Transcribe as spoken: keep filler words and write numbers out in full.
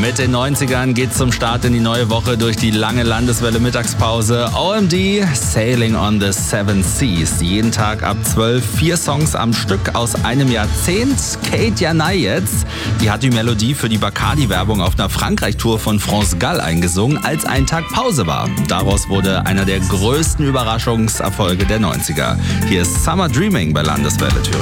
Mit den neunzigern geht's zum Start in die neue Woche durch die lange Landeswelle Mittagspause. O M D, Sailing on the Seven Seas. Jeden Tag ab zwölf, vier Songs am Stück aus einem Jahrzehnt. Kate Janay jetzt, die hat die Melodie für die Bacardi-Werbung auf einer Frankreich-Tour von France Gall eingesungen, als ein Tag Pause war. Daraus wurde einer der größten Überraschungserfolge der neunziger. Hier ist Summer Dreaming bei Landeswelle Thüringen.